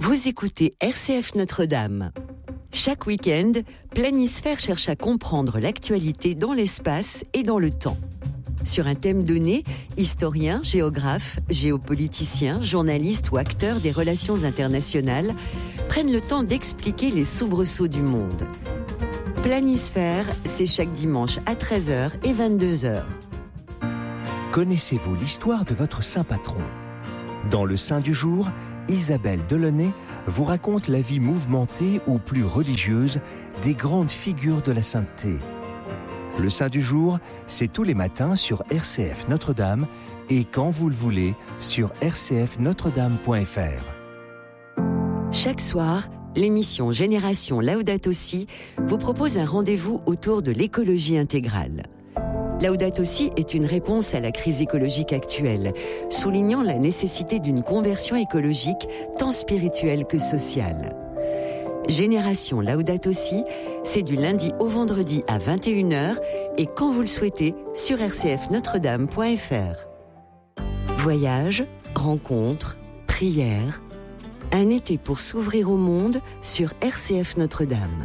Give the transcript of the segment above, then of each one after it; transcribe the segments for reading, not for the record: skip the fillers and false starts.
Vous écoutez RCF Notre-Dame. Chaque week-end, Planisphère cherche à comprendre l'actualité dans l'espace et dans le temps. Sur un thème donné, historiens, géographes, géopoliticiens, journalistes ou acteurs des relations internationales prennent le temps d'expliquer les soubresauts du monde. Planisphère, c'est chaque dimanche à 13h et 22h. Connaissez-vous l'histoire de votre saint patron ? Dans le Saint du jour, Isabelle Delaunay vous raconte la vie mouvementée ou plus religieuse des grandes figures de la sainteté. Le Saint du jour, c'est tous les matins sur RCF Notre-Dame et quand vous le voulez sur rcfnotredame.fr. Chaque soir, l'émission Génération Laudato Si vous propose un rendez-vous autour de l'écologie intégrale. Laudato Si est une réponse à la crise écologique actuelle, soulignant la nécessité d'une conversion écologique tant spirituelle que sociale. Génération Laudato Si, c'est du lundi au vendredi à 21h et quand vous le souhaitez sur rcfnotredame.fr. Voyages, rencontres, prières, un été pour s'ouvrir au monde sur RCF Notre-Dame.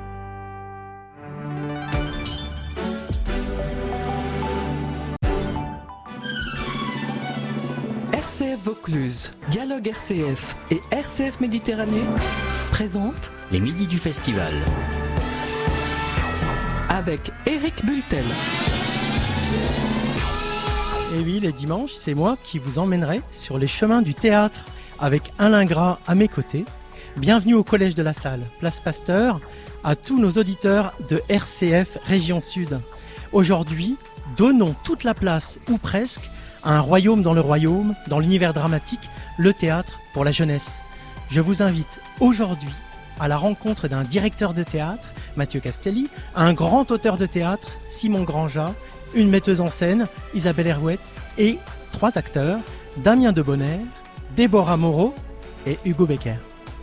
RCF Vaucluse, Dialogue RCF et RCF Méditerranée présentent les midis du festival avec Éric Bultel. Et oui, les dimanches, c'est moi qui vous emmènerai sur les chemins du théâtre avec Alain Gras à mes côtés. Bienvenue au Collège de la Salle, place Pasteur, à tous nos auditeurs de RCF Région Sud. Aujourd'hui, donnons toute la place, ou presque, à un royaume dans le royaume, dans l'univers dramatique, le théâtre pour la jeunesse. Je vous invite aujourd'hui à la rencontre d'un directeur de théâtre, Mathieu Castelli, un grand auteur de théâtre, Simon Grandjat, une metteuse en scène, Isabelle Herouet, et 3 acteurs, Damien Debonnaire, Déborah Moreau et Hugo Becker.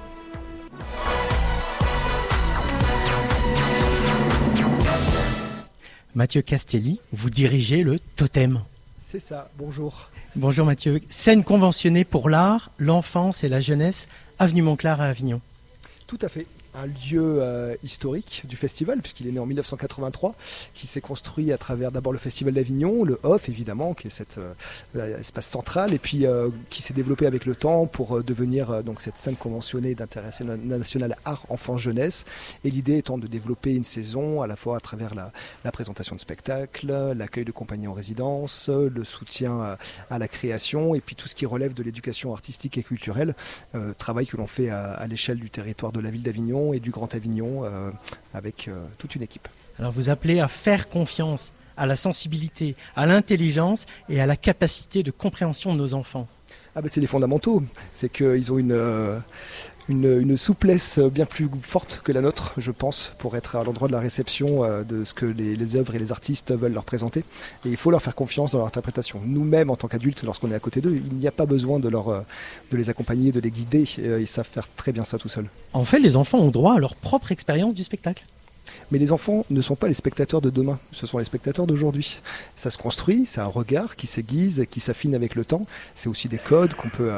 Mathieu Castelli, vous dirigez le Totem. C'est ça, bonjour. Bonjour Mathieu. Scène conventionnée pour l'art, l'enfance et la jeunesse, avenue Montclar à Avignon. Tout à fait. Un lieu historique du festival, puisqu'il est né en 1983, qui s'est construit à travers d'abord le Festival d'Avignon, le Off évidemment, qui est cet espace central, et puis qui s'est développé avec le temps pour devenir donc cette scène conventionnée d'intérêt national art enfant jeunesse. Et l'idée étant de développer une saison à la fois à travers la présentation de spectacles, l'accueil de compagnies en résidence, le soutien à la création, et puis tout ce qui relève de l'éducation artistique et culturelle, travail que l'on fait à l'échelle du territoire de la ville d'Avignon et du Grand Avignon avec toute une équipe. Alors vous appelez à faire confiance à la sensibilité, à l'intelligence et à la capacité de compréhension de nos enfants. C'est les fondamentaux, c'est qu'ils ont une souplesse bien plus forte que la nôtre, je pense, pour être à l'endroit de la réception de ce que les œuvres et les artistes veulent leur présenter. Et il faut leur faire confiance dans leur interprétation. Nous-mêmes, en tant qu'adultes, lorsqu'on est à côté d'eux, il n'y a pas besoin de les accompagner, de les guider. Ils savent faire très bien ça tout seuls. En fait, les enfants ont droit à leur propre expérience du spectacle. Mais les enfants ne sont pas les spectateurs de demain, ce sont les spectateurs d'aujourd'hui. Ça se construit, c'est un regard qui s'aiguise, qui s'affine avec le temps. C'est aussi des codes qu'on peut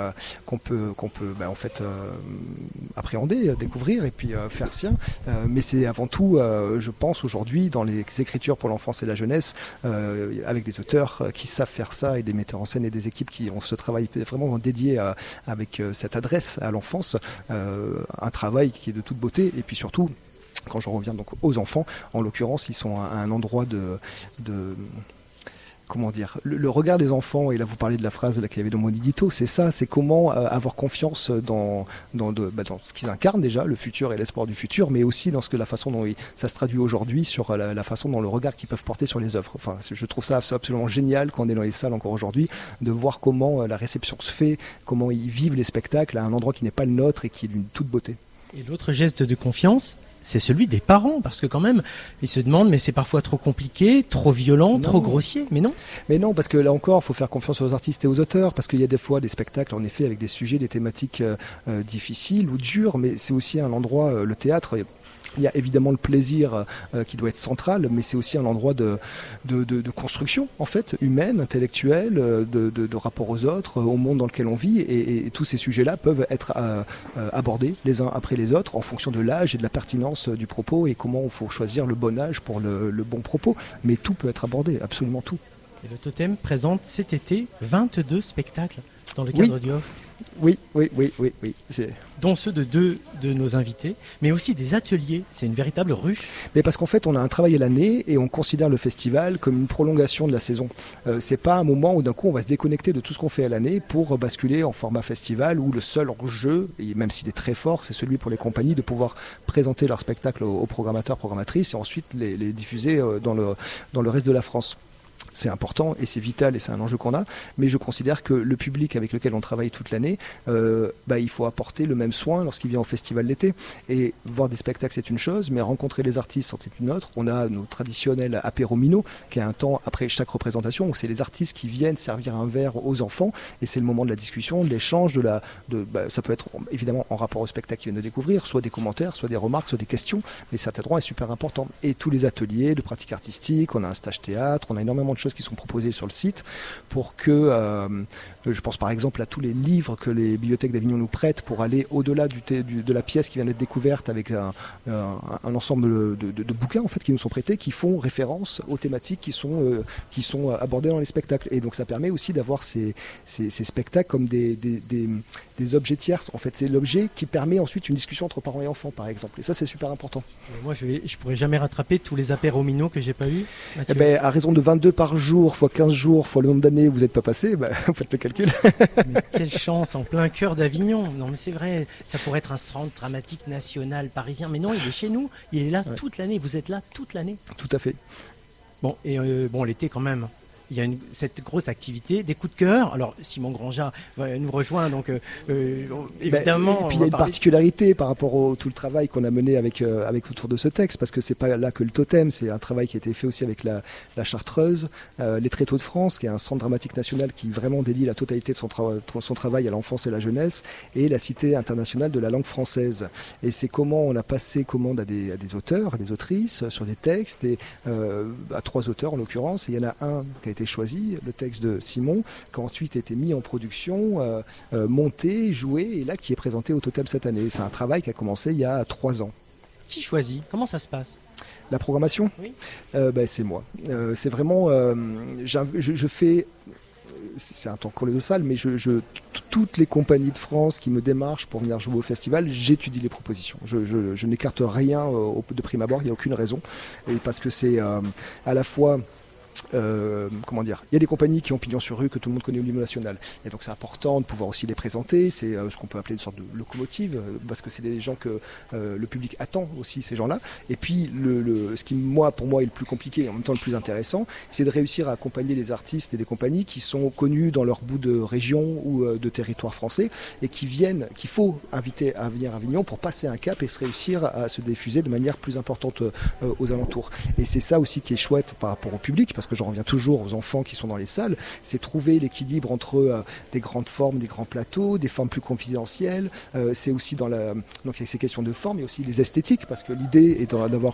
appréhender, découvrir et puis faire sien. Mais c'est avant tout, je pense aujourd'hui, dans les écritures pour l'enfance et la jeunesse, avec des auteurs qui savent faire ça et des metteurs en scène et des équipes qui ont ce travail vraiment dédié avec cette adresse à l'enfance, un travail qui est de toute beauté et puis surtout. Quand je reviens donc aux enfants, en l'occurrence, ils sont à un endroit comment dire, le regard des enfants, et là vous parlez de la phrase qu'il y avait dans mon édito, c'est ça, c'est comment avoir confiance dans ce qu'ils incarnent déjà, le futur et l'espoir du futur, mais aussi dans la façon dont ça se traduit aujourd'hui sur la façon dont le regard qu'ils peuvent porter sur les œuvres. Enfin, je trouve ça absolument génial quand on est dans les salles encore aujourd'hui, de voir comment la réception se fait, comment ils vivent les spectacles à un endroit qui n'est pas le nôtre et qui est d'une toute beauté. Et l'autre geste de confiance, c'est celui des parents, parce que quand même, ils se demandent, mais c'est parfois trop compliqué, trop violent, trop grossier, mais non. Mais non, parce que là encore, il faut faire confiance aux artistes et aux auteurs, parce qu'il y a des fois des spectacles, en effet, avec des sujets, des thématiques difficiles ou dures, mais c'est aussi un endroit, le théâtre, Il y a évidemment le plaisir qui doit être central, mais c'est aussi un endroit de construction, en fait, humaine, intellectuelle, de rapport aux autres, au monde dans lequel on vit. Et tous ces sujets-là peuvent être abordés les uns après les autres en fonction de l'âge et de la pertinence du propos et comment il faut choisir le bon âge pour le bon propos. Mais tout peut être abordé, absolument tout. Et le Totem présente cet été 22 spectacles dans le cadre du OFF. Oui. Dont ceux de deux de nos invités, mais aussi des ateliers. C'est une véritable ruche. Mais parce qu'en fait, on a un travail à l'année et on considère le festival comme une prolongation de la saison. C'est pas un moment où d'un coup on va se déconnecter de tout ce qu'on fait à l'année pour basculer en format festival où le seul enjeu, et même s'il est très fort, c'est celui pour les compagnies de pouvoir présenter leur spectacle aux programmateurs, programmatrices et ensuite les diffuser dans le reste de la France. C'est important et c'est vital et c'est un enjeu qu'on a, mais je considère que le public avec lequel on travaille toute l'année, il faut apporter le même soin lorsqu'il vient au festival l'été. Et voir des spectacles, c'est une chose, mais rencontrer les artistes, c'est une autre. On a nos traditionnels apéro-mino, qui est un temps après chaque représentation, où c'est les artistes qui viennent servir un verre aux enfants, et c'est le moment de la discussion, de l'échange, ça peut être évidemment en rapport au spectacle qu'ils viennent de découvrir, soit des commentaires, soit des remarques, soit des questions, mais cet endroit est super important. Et tous les ateliers de pratique artistique, on a un stage théâtre, on a énormément de choses qui sont proposées sur le site pour que je pense par exemple à tous les livres que les bibliothèques d'Avignon nous prêtent pour aller au-delà de la pièce qui vient d'être découverte avec un ensemble de bouquins en fait qui nous sont prêtés qui font référence aux thématiques qui sont abordées dans les spectacles. Et donc ça permet aussi d'avoir ces spectacles comme des objets tierces. En fait, c'est l'objet qui permet ensuite une discussion entre parents et enfants par exemple. Et ça c'est super important. Moi je pourrais jamais rattraper tous les apéros-mino que j'ai pas eu. À raison de 22 par jour, fois 15 jours, fois le nombre d'années où vous n'êtes pas passé, vous faites le calcul. Mais quelle chance, en plein cœur d'Avignon. Non mais c'est vrai, ça pourrait être un centre dramatique national parisien, mais non, il est chez nous, il est là toute l'année, vous êtes là toute l'année. Tout à fait. Bon, et l'été quand même. Il y a cette grosse activité, des coups de cœur. Alors, Simon Grandjat nous rejoint, donc évidemment... Et puis il y a une particularité par rapport au tout le travail qu'on a mené avec autour de ce texte, parce que c'est pas là que le Totem, c'est un travail qui a été fait aussi avec la Chartreuse, les Tréteaux de France, qui est un centre dramatique national qui vraiment dédie la totalité de son travail à l'enfance et la jeunesse, et la Cité internationale de la langue française. Et c'est comment on a passé commande à des auteurs, à des autrices, sur des textes, et à 3 auteurs en l'occurrence, et il y en a un qui a été choisi, le texte de Simon, qui a ensuite été mis en production, monté, joué, et là qui est présenté au Totem cette année. C'est un travail qui a commencé il y a 3 ans. Qui choisit? Comment ça se passe? La programmation? Oui. C'est moi. C'est vraiment... je fais... C'est un temps colossal, mais toutes les compagnies de France qui me démarchent pour venir jouer au festival, j'étudie les propositions. Je n'écarte rien de prime abord, il n'y a aucune raison. Et parce que c'est à la fois... il y a des compagnies qui ont pignon sur rue que tout le monde connaît au niveau national, et donc c'est important de pouvoir aussi les présenter. C'est ce qu'on peut appeler une sorte de locomotive, parce que c'est des gens que le public attend aussi, ces gens-là. Et puis ce qui pour moi est le plus compliqué et en même temps le plus intéressant, c'est de réussir à accompagner des artistes et des compagnies qui sont connus dans leur bout de région ou de territoire français, et qu'il faut inviter à venir à Avignon pour passer un cap et se réussir à se diffuser de manière plus importante aux alentours. Et c'est ça aussi qui est chouette par rapport au public, parce que j'en reviens toujours aux enfants qui sont dans les salles, c'est trouver l'équilibre entre des grandes formes, des grands plateaux, des formes plus confidentielles. C'est aussi donc il y a ces questions de forme, mais aussi les esthétiques, parce que l'idée est d'avoir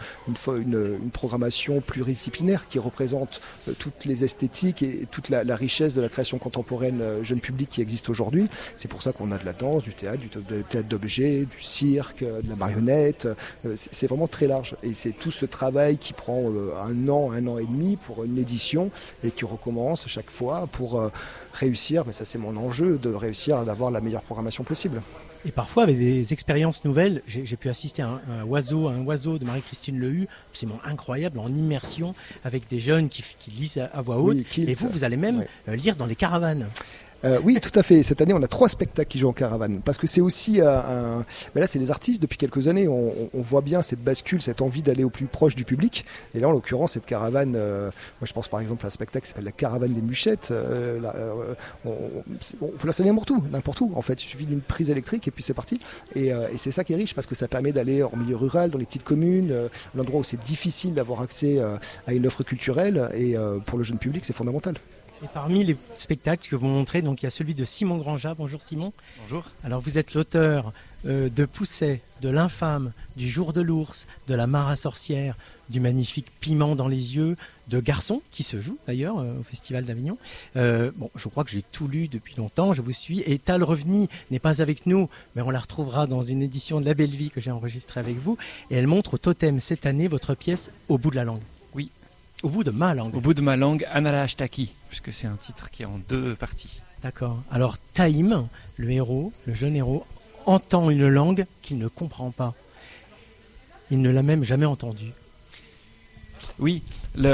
une programmation pluridisciplinaire qui représente toutes les esthétiques et toute la richesse de la création contemporaine jeune public qui existe aujourd'hui. C'est pour ça qu'on a de la danse, du théâtre d'objets, du cirque, de la marionnette. C'est vraiment très large, et c'est tout ce travail qui prend un an et demi pour une édition, et qui recommence chaque fois pour réussir, mais ça c'est mon enjeu, de réussir à avoir la meilleure programmation possible. Et parfois avec des expériences nouvelles, j'ai pu assister à un oiseau de Marie-Christine Lehu, absolument incroyable, en immersion, avec des jeunes qui lisent à voix haute, et vous allez même lire dans les caravanes. Oui, tout à fait. Cette année, on a 3 spectacles qui jouent en caravane. Parce que c'est aussi mais là, c'est les artistes. Depuis quelques années, on voit bien cette bascule, cette envie d'aller au plus proche du public. Et là, en l'occurrence, cette caravane, moi, je pense par exemple à un spectacle qui s'appelle La Caravane des Muchettes. On peut l'installer n'importe où. En fait, il suffit d'une prise électrique et puis c'est parti. Et c'est ça qui est riche, parce que ça permet d'aller en milieu rural, dans les petites communes, un endroit où c'est difficile d'avoir accès à une offre culturelle. Et pour le jeune public, c'est fondamental. Et parmi les spectacles que vous montrez, donc il y a celui de Simon Grandjat. Bonjour Simon. Bonjour. Alors vous êtes l'auteur de Pousset, de l'Infâme, du Jour de l'ours, de la Mare à sorcière, du magnifique Piment dans les yeux, de Garçon, qui se joue d'ailleurs au Festival d'Avignon. Je crois que j'ai tout lu depuis longtemps, je vous suis. Et Tal Reveny n'est pas avec nous, mais on la retrouvera dans une édition de La Belle Vie que j'ai enregistrée avec vous. Et elle montre au Totem cette année votre pièce Au bout de la langue. Oui. Au bout de ma langue. Au bout de ma langue, Anala Ashtaki, puisque c'est un titre qui est en 2 parties. D'accord. Alors Taïm, le jeune héros, entend une langue qu'il ne comprend pas. Il ne l'a même jamais entendue. Oui,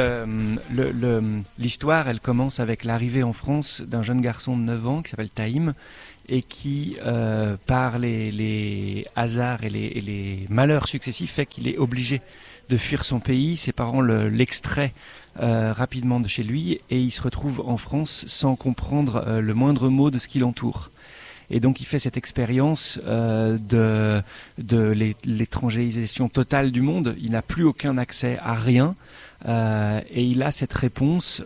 l'histoire, elle commence avec l'arrivée en France d'un jeune garçon de 9 ans qui s'appelle Taïm et qui, par les hasards et les malheurs successifs, fait qu'il est obligé de fuir son pays. Ses parents l'extraient rapidement de chez lui et il se retrouve en France sans comprendre le moindre mot de ce qui l'entoure. Et donc il fait cette expérience de l'étrangérisation totale du monde. Il n'a plus aucun accès à rien et il a cette réponse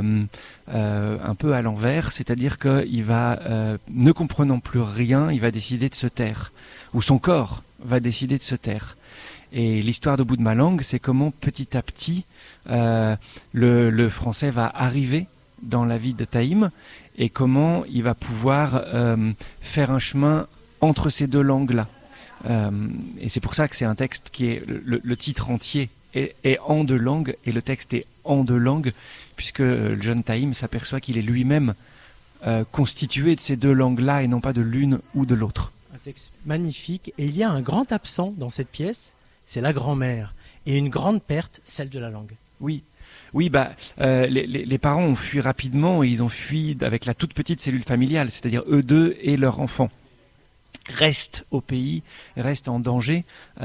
un peu à l'envers, c'est-à-dire qu'il va, ne comprenant plus rien, il va décider de se taire, ou son corps va décider de se taire. Et l'histoire d'Au bout de ma langue, c'est comment petit à petit le français va arriver dans la vie de Taïm et comment il va pouvoir faire un chemin entre ces 2 langues-là. Et c'est pour ça que c'est un texte qui est le titre entier est en 2 langues et le texte est en 2 langues puisque le jeune Taïm s'aperçoit qu'il est lui-même constitué de ces 2 langues-là et non pas de l'une ou de l'autre. Un texte magnifique et il y a un grand absent dans cette pièce, c'est la grand-mère et une grande perte, celle de la langue. Oui, les parents ont fui rapidement et ils ont fui avec la toute petite cellule familiale, c'est-à-dire eux deux et leur enfant. Restent au pays, restent en danger.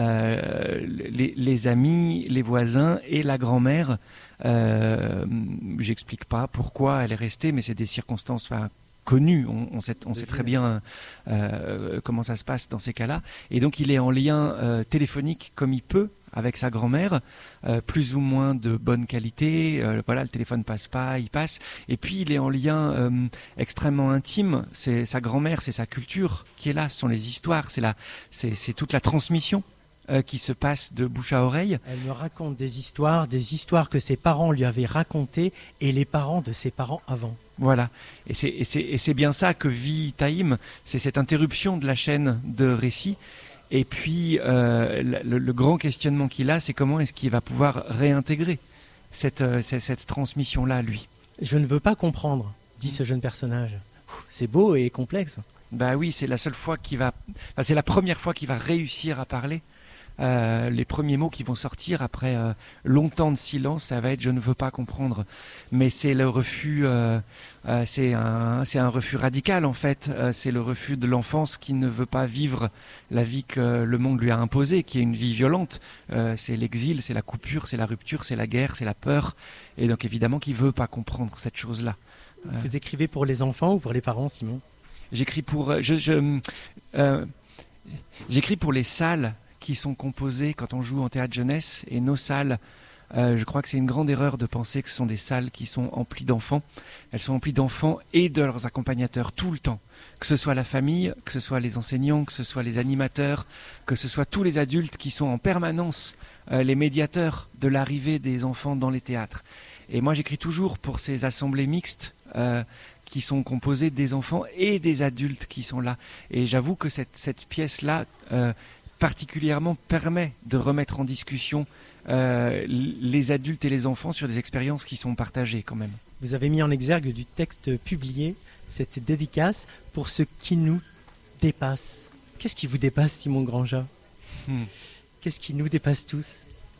Les amis, les voisins et la grand-mère, j'explique pas pourquoi elle est restée, mais c'est des circonstances connues. On sait très bien comment ça se passe dans ces cas-là. Et donc il est en lien téléphonique comme il peut avec sa grand-mère, plus ou moins de bonne qualité. Le téléphone passe pas, il passe. Et puis il est en lien extrêmement intime. C'est sa grand-mère, c'est sa culture qui est là. Ce sont les histoires, c'est toute la transmission qui se passe de bouche à oreille. Elle me raconte des histoires que ses parents lui avaient racontées et les parents de ses parents avant. Voilà, et c'est bien ça que vit Taïm, c'est cette interruption de la chaîne de récits. Et puis le grand questionnement qu'il a, c'est comment est-ce qu'il va pouvoir réintégrer cette transmission-là, lui. Je ne veux pas comprendre, dit ce jeune personnage. C'est beau et complexe. Bah oui, c'est la première fois qu'il va réussir à parler. Les premiers mots qui vont sortir après longtemps de silence, ça va être « je ne veux pas comprendre ». Mais c'est le refus, c'est un refus radical en fait. C'est le refus de l'enfance qui ne veut pas vivre la vie que le monde lui a imposée, qui est une vie violente. C'est l'exil, c'est la coupure, c'est la rupture, c'est la guerre, c'est la peur. Et donc évidemment qu'il ne veut pas comprendre cette chose-là. Vous écrivez pour les enfants ou pour les parents, Simon ? J'écris pour j'écris pour les salles qui sont composées quand on joue en théâtre jeunesse, et nos salles, je crois que c'est une grande erreur de penser que ce sont des salles qui sont emplies d'enfants. Elles sont emplies d'enfants et de leurs accompagnateurs tout le temps, que ce soit la famille, que ce soit les enseignants, que ce soit les animateurs, que ce soit tous les adultes qui sont en permanence les médiateurs de l'arrivée des enfants dans les théâtres. Et moi j'écris toujours pour ces assemblées mixtes qui sont composées des enfants et des adultes qui sont là. Et j'avoue que cette pièce-là particulièrement permet de remettre en discussion les adultes et les enfants sur des expériences qui sont partagées quand même. Vous avez mis en exergue du texte publié cette dédicace pour ce qui nous dépasse. Qu'est-ce qui vous dépasse, Simon Grandjat ? Qu'est-ce qui nous dépasse tous ?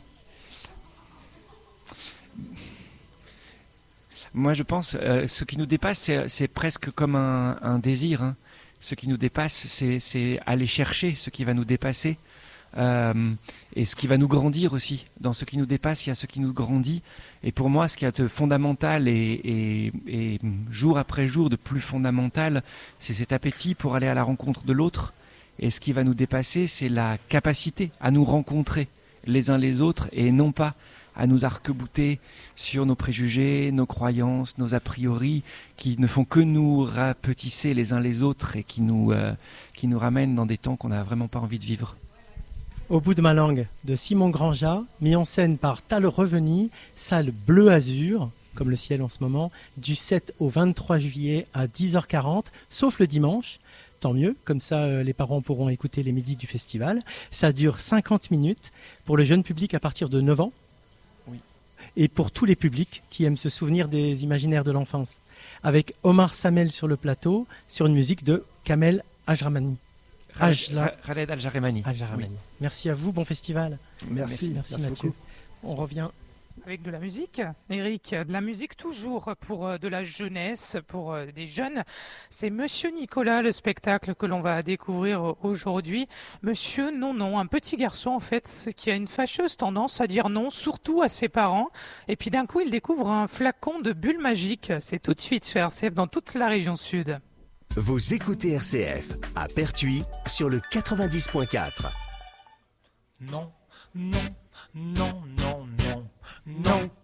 Moi je pense ce qui nous dépasse c'est presque comme un désir. Hein. Ce qui nous dépasse, c'est aller chercher ce qui va nous dépasser et ce qui va nous grandir aussi. Dans ce qui nous dépasse, il y a ce qui nous grandit. Et pour moi, ce qui est de fondamental et jour après jour de plus fondamental, c'est cet appétit pour aller à la rencontre de l'autre. Et ce qui va nous dépasser, c'est la capacité à nous rencontrer les uns les autres et non pas à nous arc-bouter sur nos préjugés, nos croyances, nos a priori, qui ne font que nous rapetisser les uns les autres et qui nous ramènent dans des temps qu'on n'a vraiment pas envie de vivre. Au bout de ma langue, de Simon Grandjat, mis en scène par Tal Reveny, salle bleu-azur, comme le ciel en ce moment, du 7 au 23 juillet à 10h40, sauf le dimanche. Tant mieux, comme ça les parents pourront écouter les midis du festival. Ça dure 50 minutes pour le jeune public à partir de 9 ans. Oui. Et pour tous les publics qui aiment se souvenir des imaginaires de l'enfance. Avec Omar Samel sur le plateau, sur une musique de Kamel Ajramani. Khaled Al-Jaremani. Oui. Merci à vous, bon festival. Merci Mathieu. beaucoup. On revient. Avec de la musique, Eric, de la musique toujours pour de la jeunesse, pour des jeunes. C'est Monsieur Nicolas, le spectacle que l'on va découvrir aujourd'hui. Monsieur Non, un petit garçon en fait qui a une fâcheuse tendance à dire non, surtout à ses parents. Et puis d'un coup, il découvre un flacon de bulles magiques. C'est tout de suite sur RCF dans toute la région sud. Vous écoutez RCF à Pertuis sur le 90.4. Non, non, non, non, non, non.